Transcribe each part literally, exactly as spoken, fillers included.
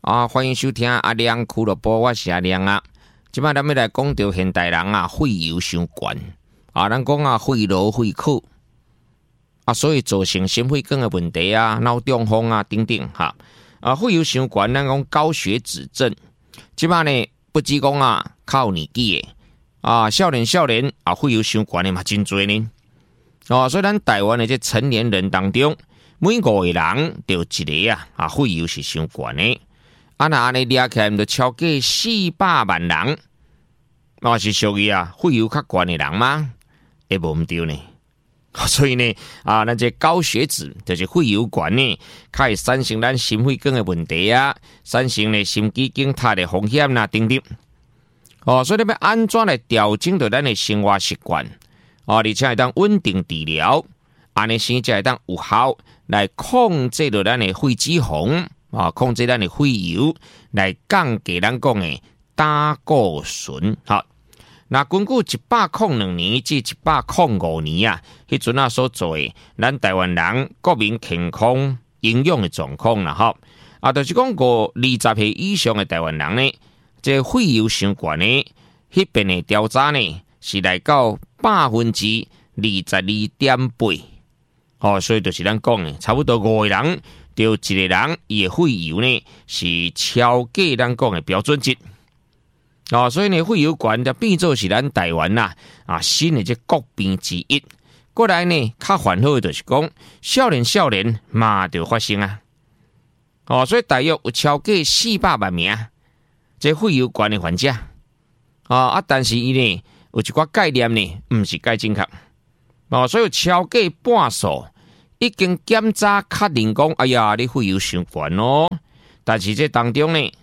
啊，欢迎收听阿亮俱乐部，我是阿亮啊。即摆咱要来讲到现代人啊，血油伤悬啊，咱讲啊，肺痨、肺苦啊，所以造成心血管的问题啊、脑中风啊等等哈。啊，血油伤悬，咱讲高血脂症。即摆呢，不只讲啊，靠年纪的啊，少年少年啊，血油伤悬的嘛真多呢。哦，所以咱台湾的这成年人当中，每五个人就一个啊，啊，血油是伤悬的。啊，那安尼掠起来，就超过四百万人，那是属于啊血油较悬的人吗？也无毋对呢。所以呢，啊，咱这高血脂就是血油悬呢，较会产生咱心血管的问题啊，产生呢心肌梗塌的风险啦等等。哦，所以你要安怎来调整到咱的生活习惯？哦，而且会当稳定治疗，安尼先才会当有效来控制到咱的血脂肪。啊，控制咱的血油来降低咱讲的胆固醇。好，那根据一百零两年至一百零五年啊，迄阵啊所做的，咱台湾人国民健康营养的状况啦，哈啊，就是讲过二十岁以上的台湾人呢，这血油伤悬呢，迄边的调查呢是来到百分之二十二点八。哦，所以就是咱讲的，差不多五个人。就一个人，伊的血油呢是超过咱讲的标准值，哦，所以呢，血油悬就变做是咱台湾呐啊新的这国病之一。过来呢，较烦恼的就是讲，少年少年嘛就发生啊，哦，所以大约有超过四百万名这血油悬的患者，啊啊，但是伊呢有一寡概念呢，唔是介正确，哦，所以有超过半数。已经检查确认讲，哎呀，你血油伤悬哦。但是这当中呢，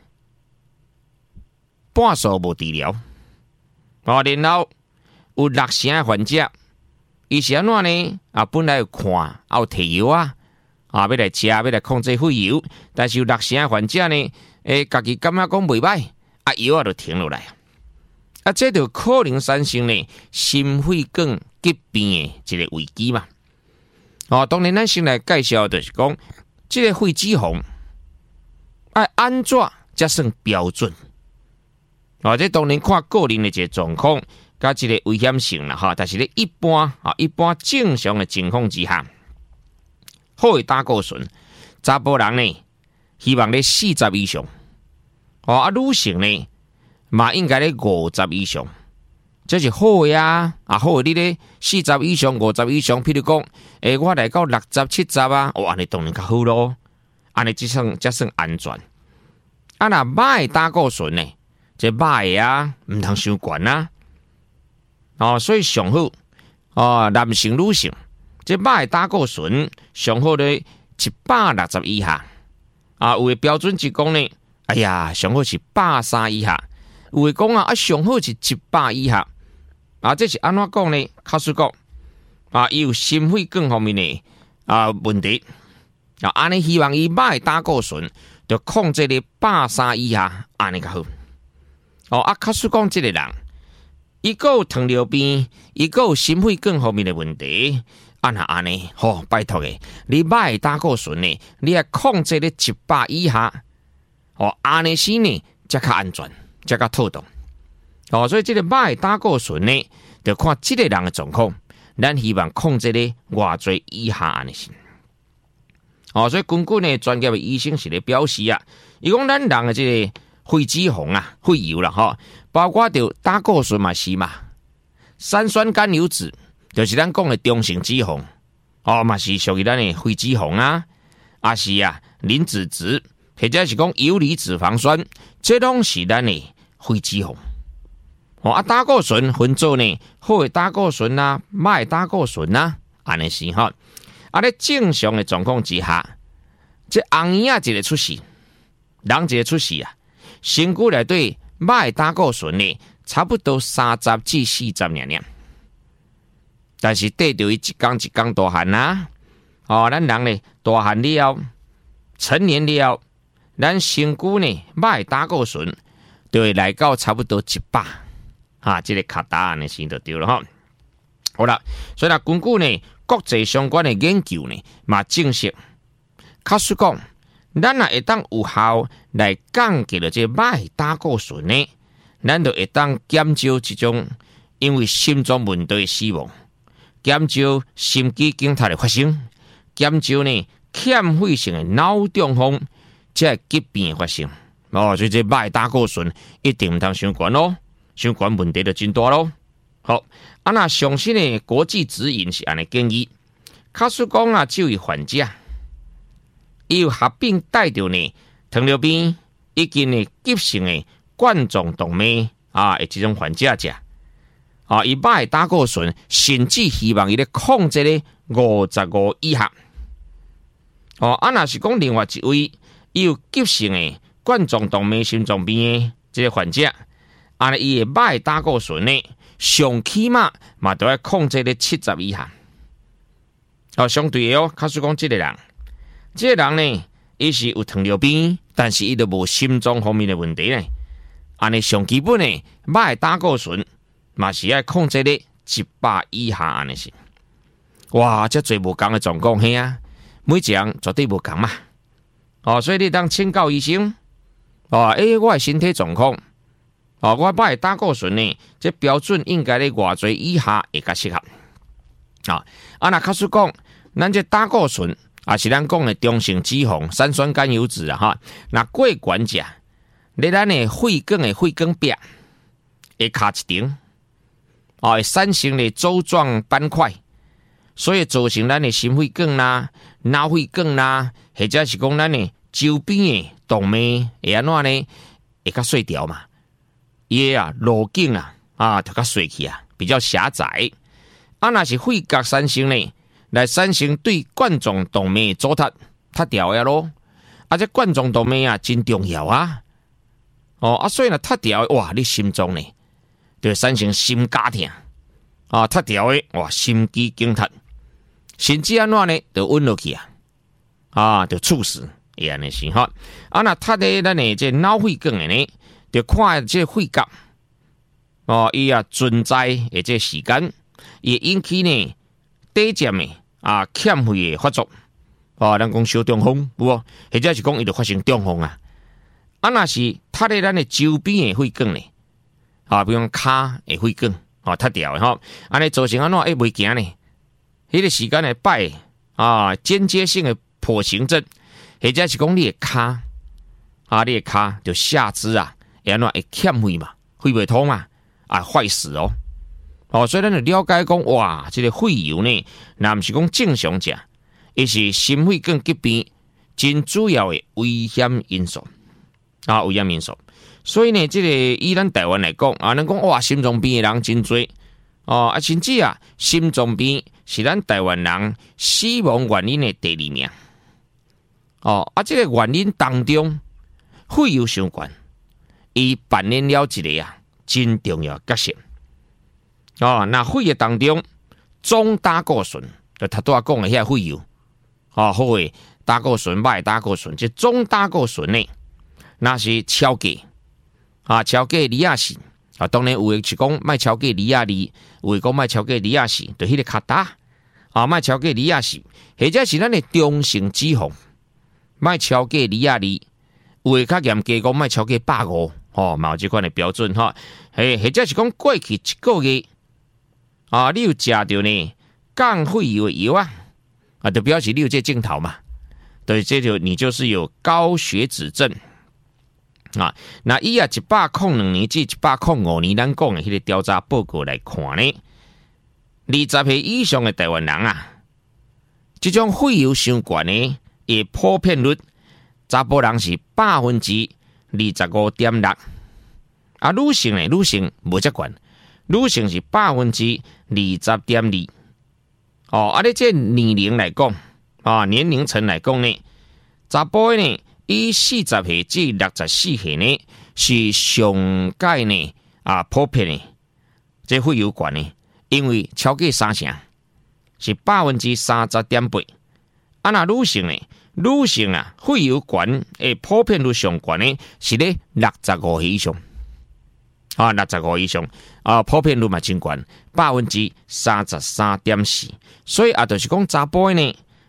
半数无治疗，哦，然后有六成的患者，伊是安怎呢？啊，本来有看，啊有摕药啊，啊要来食，要来控制血油，但是有六成的患者呢，诶，家己感觉讲袂歹，啊药啊就停落来，啊，这就可能产生呢心血管疾病的一个危机嘛。哦，当然咱先来介绍，就是讲，这个血脂肪爱安怎才算标准？哦，这当然看个人的一个状况，加一个危险性啦哈。但是咧，一般啊，一般正常的情况之下，好的胆固醇，查甫人呢，希望咧四十以上，哦啊，女性呢，嘛应该咧五十以上。这是好的啊，啊好的，你咧四十以上、五十以上，譬如讲，诶、欸，我来到六十、七十啊，哦，安尼当然较好咯，安尼只算只算安全。啊，那歹胆固醇呢？这歹啊，唔通伤悬啊。哦，所以上好哦，男性、女性，这歹胆固醇上好咧一百六十以下。啊，有的标准值讲呢，哎呀，上好是百三以下，有的讲啊，啊上好是一百以下。啊，这是安怎讲呢？卡实讲，啊，伊有心血管方面的啊问题，啊，安尼希望伊歹胆固醇就控制咧百三以下，安尼较好。哦，啊，卡实讲，这个人，伊个有糖尿病，伊个有心血管方面的问题，啊那安尼，吼，拜托诶，你歹胆固醇呢，你要控制咧一百以下，哦，安尼先呢，才较安全，才较妥当。哦，所以这个歹胆固醇呢，就看这个人的状况，咱希望控制咧偌侪以下安尼先。哦，所以根据呢专业的医生是咧表示啊，伊讲咱人的这个血脂肪啊、血油啦，吼，包括着胆固醇嘛是嘛，三酸甘油酯就是咱讲的中性脂肪，哦嘛是属于咱的血脂肪啊，啊是啊磷脂质或者是讲游离脂肪酸，这拢是咱的血脂肪。哦啊，胆固醇分做呢，好的胆固醇啊，歹的胆固醇啊，安尼是哈。啊，咧正常的状况之下，这红眼仔一个出事，人一个出事啊，身躯内底歹的胆固醇呢，差不多三十至四十年年。但是缀着伊一天一天大汉啊，哦，咱人呢大汉了，成年了，咱身躯呢歹的胆固醇就会来到差不多一百。啊，这个卡答案的先就对了哈。好啦，所以呢，根据呢国际相关的研究呢，嘛证实，假使讲咱若会当有效来降低了这歹胆固醇呢，咱就会当减少这种因为心脏问题的死亡，减少心肌梗塞的发生，减少呢欠费性的脑中风这疾病的发生。哦，所以这歹胆固醇一定唔通伤悬咯，伤悬问题就真大咯。好，啊那上新的国际指引是安尼建议，假使讲啊，这位患者伊有合并带着呢糖尿病以及呢急性的冠状动脉啊的这种患者者，啊，伊歹胆固醇甚至希望伊咧控制咧五十五以下。哦，啊那是讲另外一位伊有急性的冠状动脉心脏病的这个患者，啊，伊的歹胆固醇呢，上起码嘛都要控制咧七十以下。哦，相对的哦，假使讲这个人，这个人呢，伊是有糖尿病，但是伊都无心脏方面的问题呢。安尼上基本的歹胆固醇嘛是要控制咧一百以下安尼是。哇，这最无共的状况嘿啊，每一人绝对无共嘛。哦，所以你当请教医生。哦，诶，我的身体状况，哦，我歹胆固醇呢，这标准应该咧偌侪以下会较适合。啊，啊，那假使讲，咱这胆固醇啊是咱讲的中性脂肪、三酸甘油脂啊哈，那过悬者，咧咱的血管的血管壁会卡一顶，哦，会产生咧周状斑块，所以造成咱的心血管啦、脑血管啦，或者是讲咱的周边的动脉会安怎呢？会较碎掉嘛？伊啊路径啊啊，就较碎去啊，比较狭窄。啊，若是血角产生呢，来产生对冠状动脉的阻塞，塌掉呀咯。啊，这冠状动脉啊真重要啊。哦，啊，所以呢塌掉的，哇，你心脏呢就会产生心绞痛啊，塌掉的哇，心肌梗塞，甚至安怎呢，就晕落去啊，啊，就猝死。会安尼是哈，啊那他的咱的这脑血管的呢，就看这血角哦，伊啊存在的这时间，也引起呢短暂的啊欠费的发作哦，咱讲小中风有无？或者是讲伊就发生中风啊，啊那是他的咱的周边的血管呢，啊，比如讲骹的血管哦，塌掉的哈，安尼造成安怎会袂行呢？迄、那个时间的摆啊间接性的跛行症。或者是讲你的骹啊，你的骹就下肢啊，会安怎会欠费嘛，肺袂通嘛，啊坏死哦。哦，所以咱就了解讲，哇，这个肺油呢，若毋是讲正常者，伊是心血管疾病真主要的危险因素啊，危险因素。所以呢，这个以咱台湾来讲啊，咱讲哇，心脏病的人真多哦，啊，甚至啊，心脏病是咱台湾人死亡原因的第二名。哦，啊，这个原因当中，肺油相关，伊扮演了一个啊真重要角色。哦，那肺液当中，总胆固醇就他拄仔讲的遐肺油，哦，好诶，胆固醇、歹胆固醇，这总胆固醇呢，那是超过啊，超过二廿四啊，当然有诶是讲卖超过二廿二，有诶讲卖超过二廿四，就迄个较大啊，卖超过二廿四，或者是咱诶中性脂肪。卖超过二廿二，有诶较严格讲卖超过百五，吼，嘛有这款的标准哈。嘿，或者是讲过去一个月啊，你有食到呢降肺油的药啊，啊，就表示你有这镜头嘛。对，这就你就是有高血脂症啊。那以啊一百零两年至一百零五年，咱讲的迄个调查报告来看呢，二十岁以上的台湾人啊，这种肺油相关呢。伊普遍率，查甫人是百分之二十五点六，啊，女性呢，女性无遮悬，女性是百分之二十点二。哦，啊，你这年龄来讲，啊，年龄层来讲呢，查甫呢，以四十岁至六十四岁呢，是上界呢啊普遍的，这会有关呢，因为超过三成是百分之三十点八。啊，那女性呢？女性啊，肺有管诶，普遍率上悬呢，是咧六十五以上。啊，六十五以上啊，普遍率嘛真悬，百分之三十三点四。所以啊，就是讲查甫呢，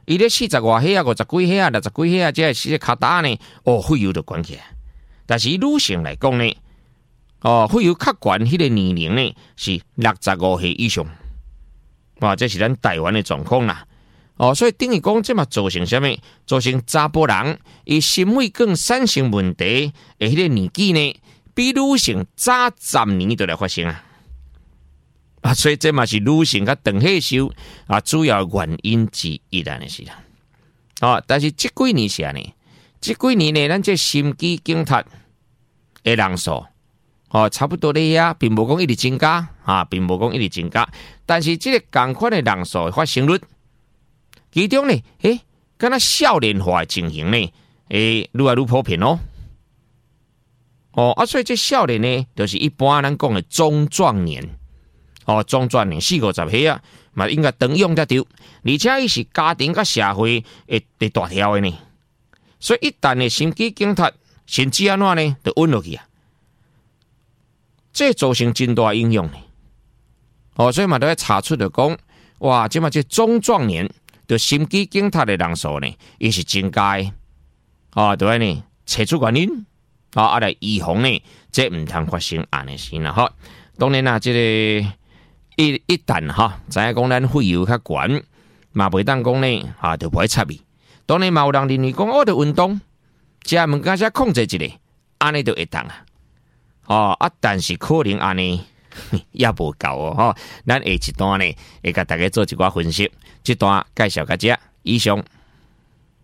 伊咧四十外岁啊、五十几岁啊、六十几岁啊，这些些卡打呢，哦，肺油就关起来。但是女性来讲呢，哦，肺油较悬，迄个年龄呢是六十五岁以上。哇，这是咱台湾的状况啦。哦，所以等于讲，这嘛造成什么？造成查甫人伊心血管产生问题的迄个年纪呢，比女性早十年就来发生啊。啊，所以这嘛是女性甲长岁寿啊主要原因之一啦，是啦。哦，但是这几年下呢，这几年呢，咱这心肌梗塞的人数，哦，差不多咧呀，并无讲一直增加啊，并无讲一直增加。但是这个同款的人数的发生率，其中呢，诶，敢若少年化的情形呢，诶，愈来愈普遍哦。哦，啊，所以这少年呢，就是一般咱讲的中壮年。哦，中壮年四五十岁啊，嘛应该当用得着，而且伊是家庭甲社会会会大条的呢。所以一旦的心肌梗塞，甚至安怎呢，就稳落去啊，这造成真大影响呢。哦，所以嘛都要查出就讲，哇，即嘛这中壮年的心肌梗塞的人数呢，伊是增加的。哦，对呢，查出原因，啊，啊来预防呢，这唔通发生安尼事啦。好，当然啦，这个。一一旦哈，知影讲咱肺油较悬，嘛袂当讲呢，哈，就袂插伊。当然嘛有人认为讲，我着运动，食物件只控制一下，安尼就会当啊。哦啊，但是可能安尼也无够哦，吼。咱下一段呢，会甲大家做一寡分析。这段介绍到这，以上。